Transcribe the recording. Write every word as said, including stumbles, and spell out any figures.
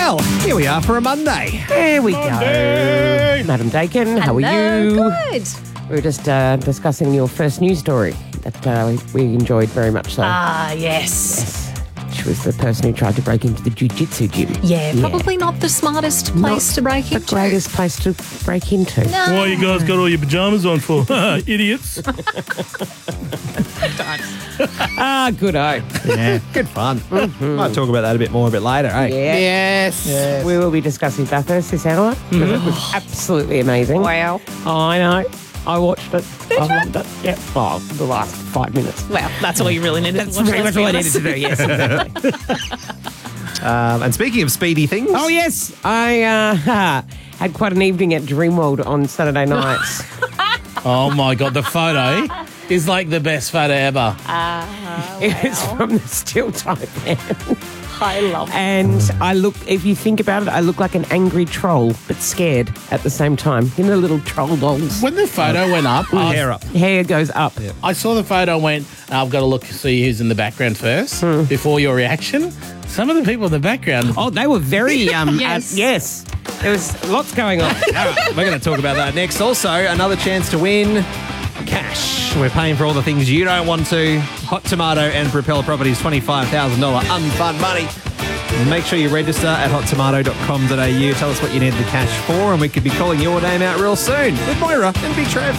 Well, here we are for a Monday. There we go. Madam Dakin, how are you? Good. We were just uh, discussing your first news story that uh, we enjoyed very much so. Ah, yes. Yes. She was the person who tried to break into the jiu-jitsu gym. Yeah, probably not the smartest place Not to break The into. greatest place to break into. No. Why you guys got all your pajamas on for? Idiots. Ah, good eye. Yeah, good fun. Might talk about that a bit more a bit later, eh? Yes. We will be discussing Bathurst this hour. because It was absolutely amazing. Wow. I know. I watched it. I loved it. Yeah. Oh, the last five minutes. Well, that's all you really needed That's to watch. pretty let's much all I be needed to do, yes, exactly. Um, and speaking of speedy things. Oh, yes. I uh, had quite an evening at Dreamworld on Saturday nights. Oh my God, the photo is like the best photo ever. It's from the still type man. I love it. And I look, if you think about it, I look like an angry troll, but scared at the same time. You know, the little troll dolls. When the photo went up, I, Hair up. Hair goes up. I saw the photo and went, I've got to look see who's in the background first before your reaction. Some of the people in the background. Oh, they were very, um, Yes. uh, yes. There was lots going on. All right, we're going to talk about that next. Also, another chance to win cash. We're paying for all the things you don't want to. Hot Tomato and Propeller Properties, twenty-five thousand dollars unfun money. Make sure you register at hot tomato dot com dot a u. Tell us what you need the cash for, and we could be calling your name out real soon with Moira and Big Trev.